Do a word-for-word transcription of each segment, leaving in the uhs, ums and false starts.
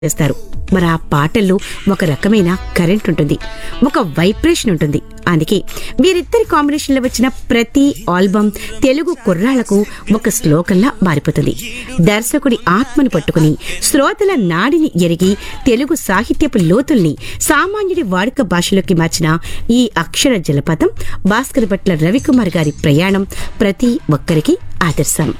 చేస్తారు. మరి ఆ పాటల్లో ఒక రకమైన కరెంట్ ఉంటుంది, ఒక వైబ్రేషన్ ఉంటుంది. అందుకే వీరిద్దరి కాంబినేషన్లో వచ్చిన ప్రతి ఆల్బమ్ తెలుగు కుర్రాళ్లకు ఒక శ్లోకంలా మారిపోతుంది. దర్శకుడి ఆత్మను పట్టుకుని శ్రోతల నాడిని ఎరిగి తెలుగు సాహిత్యపు లోతుల్ని సామాన్యుడి వాడుక భాషలోకి మార్చిన ఈ అక్షర జలపాతం భాస్కర్ భట్ల రవికుమార్ గారి ప్రయాణం ప్రతి ఒక్కరికి ఆదర్శం.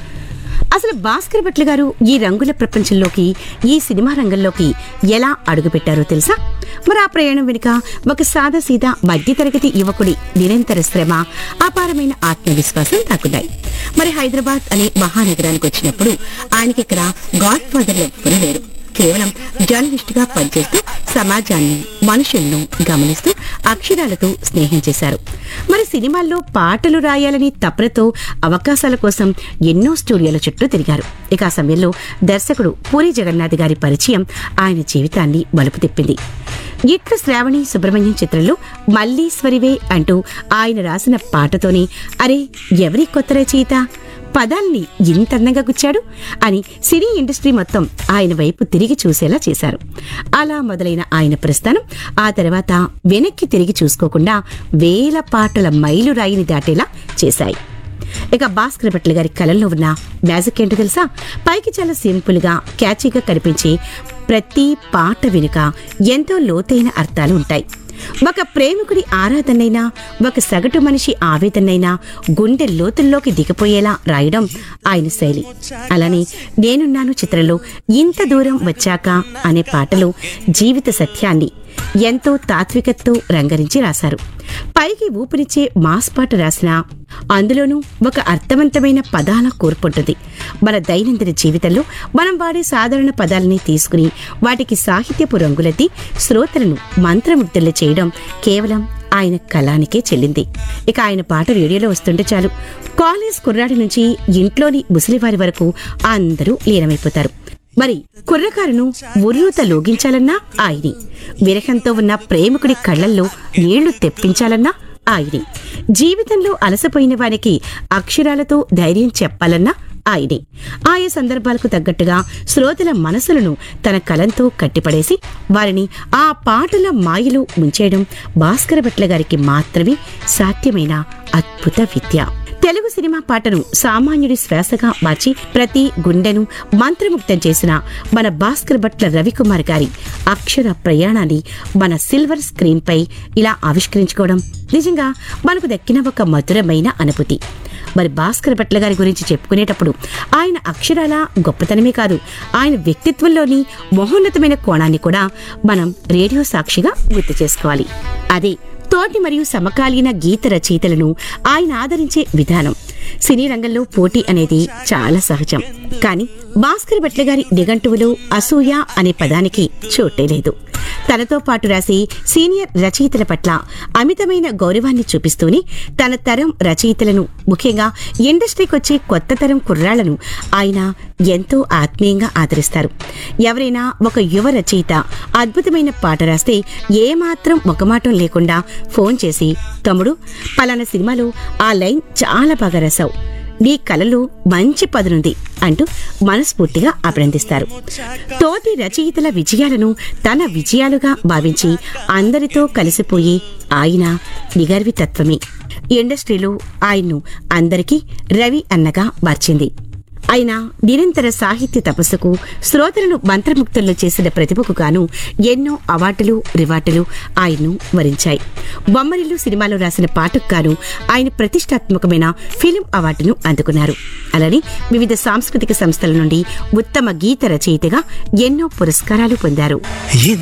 అసలు భాస్కర్ భట్ల గారు ఈ రంగుల ప్రపంచంలోకి, ఈ సినిమా రంగంలోకి ఎలా అడుగుపెట్టారో తెలుసా? మరి ఆ ప్రయాణం వెనుక ఒక సాదాసీదా మధ్యతరగతి యువకుడి నిరంతర శ్రమ, అపారమైన ఆత్మవిశ్వాసం దాక్కున్నాయి. మరి హైదరాబాద్ అనే మహానగరానికి వచ్చినప్పుడు ఆయనకి ఇక్కడ గాడ్ ఫాదర్ ఎవ్వరూ లేరు. కేవలం జర్నలిస్ట్ గా పనిచేస్తూ సమాజాన్ని, మనుషులను గమనిస్తూ అక్షరాలతో స్నేహం చేశారు. మరి సినిమాల్లో పాటలు రాయాలని తపనతో అవకాశాల కోసం ఎన్నో స్టూడియోల చుట్టూ తిరిగారు. ఇక ఆ సమయంలో దర్శకుడు పూరి జగన్నాథ్ గారి పరిచయం ఆయన జీవితాన్ని మలుపు తిప్పింది. ఇట్లు శ్రావణి సుబ్రహ్మణ్యం చిత్రంలో మల్లీశ్వరివే అంటూ ఆయన రాసిన పాటతోనే అరే ఎవరి కొత్త రచయిత, పదాల్ని ఇంత అందంగా గుచ్చాడు అని సినీ ఇండస్ట్రీ మొత్తం ఆయన వైపు తిరిగి చూసేలా చేశారు. అలా మొదలైన ఆయన ప్రస్థానం ఆ తర్వాత వెనక్కి తిరిగి చూసుకోకుండా వేల పాటల మైలురాయిని దాటేలా చేశాయి. ఇక భాస్కర్ భట్ల గారి కళల్లో ఉన్న మ్యాజిక్ ఏంటో తెలుసా? పైకి చాలా సింపుల్ గా, క్యాచీగా కనిపించే ప్రతి పాట వెనుక ఎంతో లోతైన అర్థాలు ఉంటాయి. ఒక ప్రేమికుడి ఆరాధనైనా, ఒక సగటు మనిషి ఆవేదనైనా గుండె లోతుల్లోకి దిగిపోయేలా రాయడం ఆయన శైలి. అలానే నేనున్నాను చిత్రంలో ఇంత దూరం వచ్చాక అనే పాటలో జీవిత సత్యాన్ని ఎంతో తాత్వికతతో రంగరించి రాశారు. పైకి ఊపిరిచ్చే మాస్ పాట రాసినా అందులోనూ ఒక అర్థవంతమైన పదాల కూర్పుంటుంది. మన దైనందిన జీవితంలో మనం వాడే సాధారణ పదాలని తీసుకుని వాటికి సాహిత్యపు రంగులెత్తి శ్రోతలను మంత్రముగ్ధులు చేయడం కేవలం ఆయన కళానికే చెల్లింది. ఇక ఆయన పాట రేడియోలో వస్తుంటే చాలు, కాలేజ్ కుర్రాడి నుంచి ఇంట్లోని ముసలివారి వరకు అందరూ లీనమైపోతారు. మరి కుర్రకారును ఉర్రూత లోగించాలన్నా ఆయనే, విరహంతో ఉన్న ప్రేమికుడి కళ్లల్లో నీళ్లు తెప్పించాలన్నా ఆయనే, జీవితంలో అలసపోయిన వారికి అక్షరాలతో ధైర్యం చెప్పాలన్నా ఆయనే. ఆయా సందర్భాలకు తగ్గట్టుగా శ్రోతల మనసులను తన కలంతో కట్టిపడేసి వారిని ఆ పాటల మాయలో ముంచేయడం భాస్కర్ భట్ల గారికి మాత్రమే సాధ్యమైన అద్భుత విద్య. తెలుగు సినిమా పాటను సామాన్యుడి శ్వాసగా మార్చి ప్రతి గుండెను మంత్రముగ్ధం చేసిన మన భాస్కర్ భట్ల రవికుమార్ గారి అక్షర ప్రయాణాన్ని మన సిల్వర్ స్క్రీన్ పై ఇలా ఆవిష్కరించుకోవడం నిజంగా మనకు దక్కిన ఒక మధురమైన అనుభూతి. మరి భాస్కర్ భట్ల గారి గురించి చెప్పుకునేటప్పుడు ఆయన అక్షరాల గొప్పతనమే కాదు, ఆయన వ్యక్తిత్వంలోని మహోన్నతమైన కోణాన్ని కూడా మనం రేడియో సాక్షిగా గుర్తు చేసుకోవాలి. అదే తోటి మరియు సమకాలీన గీత రచయితలను ఆయన ఆదరించే విధానం. సినీ రంగంలో పోటీ అనేది చాలా సహజం, కానీ భాస్కర్ భట్ల గారి నిఘంటువులో అసూయ అనే పదానికి చోటే లేదు. తనతో పాటు రాసి సీనియర్ రచయితల పట్ల అమితమైన గౌరవాన్ని చూపిస్తూనే తన తరం రచయితలను, ముఖ్యంగా ఇండస్ట్రీకి వచ్చే కొత్త తరం కుర్రాళ్లను ఆయన ఎంతో ఆత్మీయంగా ఆదరిస్తారు. ఎవరైనా ఒక యువ రచయిత అద్భుతమైన పాట రాస్తే ఏమాత్రం మొకమాటం లేకుండా ఫోన్ చేసి, తమ్ముడు పలానా సినిమాలో ఆ లైన్ చాలా బాగా రాశావు, నీ కళలో మంచి పదునుంది అంటూ మనస్ఫూర్తిగా అభినందిస్తారు. తోటి రచయితల విజయాలను తన విజయాలుగా భావించి అందరితో కలిసిపోయి ఆయన నిగర్వితత్వమే ఇండస్ట్రీలో ఆయన్ను అందరికీ రవి అన్నగా మార్చింది. ఆయన నిరంతర సాహిత్య తపస్సుకు, శ్రోతలను మంత్రముక్తుల్లో చేసిన ప్రతిభకు గాను ఎన్నో అవార్డులు, రివార్డులు ఆయన్ను వరించాయి. బొమ్మరిల్లు సినిమాలో రాసిన పాటకు గాను ఆయన ప్రతిష్టాత్మకమైన ఫిలిం అవార్డును అందుకున్నారు. అలానే వివిధ సాంస్కృతిక సంస్థల నుండి ఉత్తమ గీత రచయితగా ఎన్నో పురస్కారాలు పొందారు.